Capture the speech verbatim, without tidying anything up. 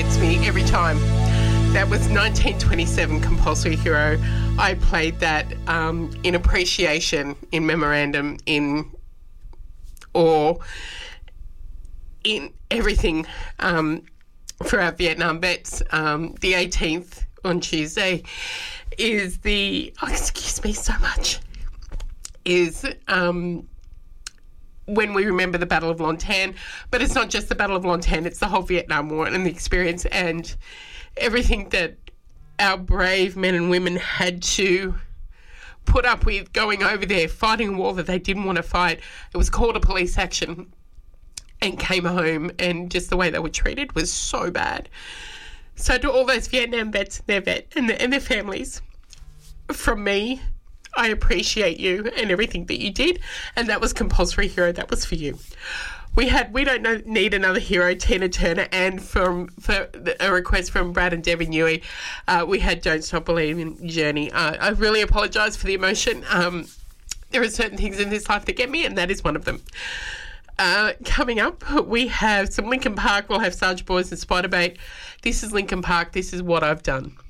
gets me every time. That was nineteen twenty-seven Compulsory Hero. I played that um, in appreciation, in memorandum, in awe, in everything um, for our Vietnam vets. Um, the eighteenth on Tuesday is the, oh, excuse me so much, is um, when we remember the Battle of Long-Tan. But it's not just the Battle of Long-Tan, it's the whole Vietnam War and the experience and everything that our brave men and women had to put up with going over there, fighting a war that they didn't want to fight. It was called a police action and came home, and just the way they were treated was so bad. So to all those Vietnam vets, their vet and, the, and their families, from me, I appreciate you and everything that you did, and that was Compulsory Hero. That was for you. We had We Don't know, Need Another Hero, Tina Turner, and from for a request from Brad and Debbie Newey, uh, we had Don't Stop Believing, Journey. Uh, I really apologise for the emotion. Um, there are certain things in this life that get me, and that is one of them. Uh, coming up, we have some Linkin Park. We'll have Sarge Boys and Spiderbait. This is Linkin Park. This is What I've Done.